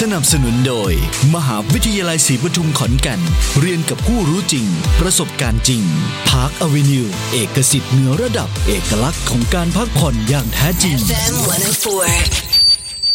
สนับสนุนโดยมหาวิทยาลัยศรีปทุมขอนแก่นเรียนกับผู้รู้จริงประสบการณ์จริงพาร์คอเวนิวเอกสิทธิ์เหนือระดับเอกลักษณ์ของการพักผ่อนอย่างแท้จริง FM 104